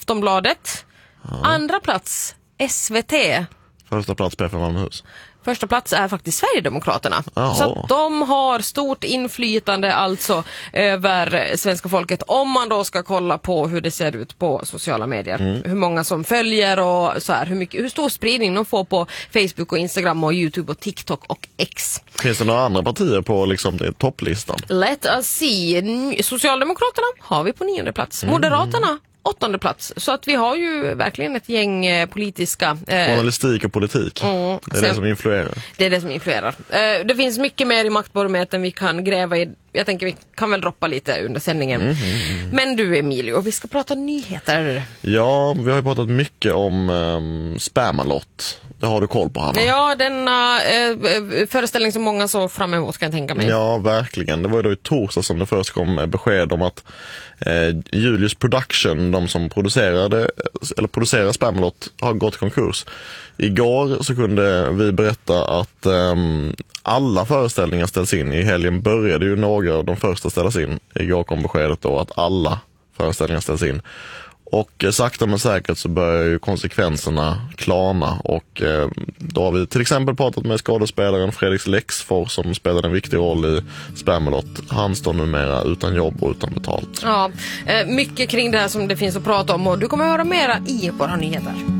Aftonbladet. Andra plats SVT. Första plats PF Malmöhus. Första plats är faktiskt Sverigedemokraterna. Jaha. Så att de har stort inflytande alltså över svenska folket, om man då ska kolla på hur det ser ut på sociala medier. Hur många som följer och så här, hur stor spridning de får på Facebook och Instagram och YouTube och TikTok och X. Finns det några andra partier på liksom topplistan? Let us see. Socialdemokraterna har vi på 9:e plats. Moderaterna 8:e plats. Så att vi har ju verkligen ett gäng politiska... Journalistik och politik. Det är det som influerar. Det är det som influerar. Det finns mycket mer i maktbarometern vi kan gräva i. Jag tänker vi kan väl droppa lite under sändningen. Men du Emilio, vi ska prata nyheter. Ja, vi har ju pratat mycket om Spamalot. Det har du koll på, Hanna? Ja, denna föreställning som många så fram emot kan jag tänka mig. Ja, verkligen. Det var ju då i torsdag som det först kom besked om att Julius Production, de som producerar Spamalot, har gått i konkurs. Igår så kunde vi berätta att alla föreställningar ställs in. I helgen började ju några av de första ställas in. Igår kom beskedet då att alla föreställningar ställs in. Och sakta men säkert så börjar ju konsekvenserna klarna, och då har vi till exempel pratat med skådespelaren Fredrik Lexfors som spelade en viktig roll i Spamalot. Han står numera utan jobb och utan betalt. Ja, mycket kring det här som det finns att prata om, och du kommer att höra mera i våra nyheter.